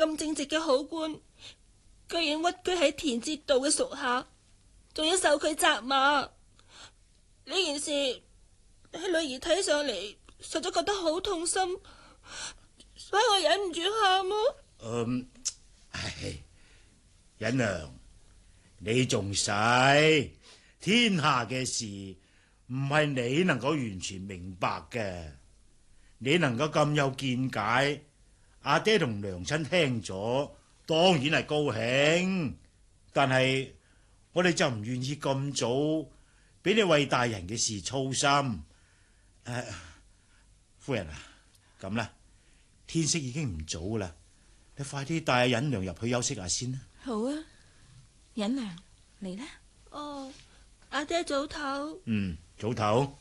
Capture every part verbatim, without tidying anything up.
咁正直嘅好官，居然屈居喺田節度嘅屬下，仲要受佢責罵。呢件事喺女兒睇上嚟，實在覺得好痛心，所以我忍唔住喊咯。 嗯，唉，忍娘，你仲細，天下嘅事唔係你能夠完全明白嘅。你能夠咁有見解，阿爹同娘親聽咗，當然係高興。但係我哋就唔願意咁早俾你為大人嘅事操心。誒，夫人啊，咁啦，天色已經唔早啦，你快啲帶阿忍娘入去休息下先啦。 好啊，忍娘嚟啦。 哦，阿爹早唞。 嗯，早唞。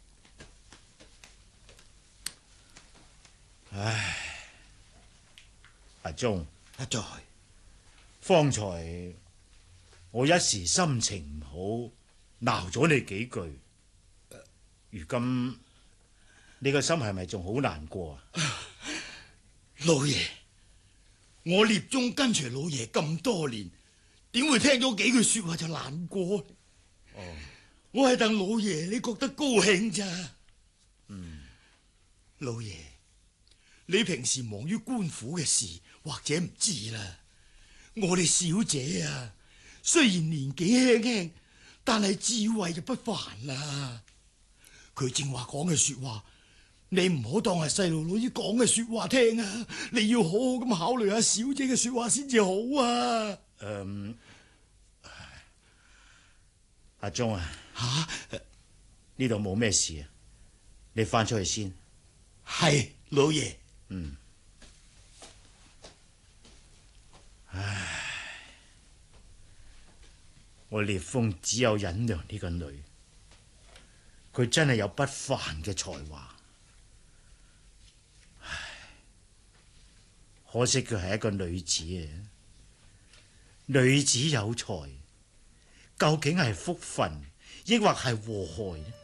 唉，阿忠， 阿在， 方才我一時心情唔好，鬧咗你幾句。如今你個心係咪仲好難過啊？ 老爺，我獵宗跟隨老爺咁多年，點會聽咗幾句說話就難過？哦，我係等老爺你覺得高興咋？嗯，老爺。你平時忙於官府嘅事，或者唔知啦。我哋小姐啊，雖然年紀輕輕，但係智慧就不凡啦。佢正話講嘅說話，你唔好當係細路女講嘅說話聽啊！你要好好咁考慮下小姐嘅說話先至好啊。 嗯，阿忠啊， 吓， 呢度冇咩事啊，你翻出去先。 係，老爺。 嗯，唉，我烈風只有忍娘呢個女，佢真係有不凡嘅才華。唉，可惜佢係一個女子啊！女子有才，究竟係福分，抑或係禍害呢？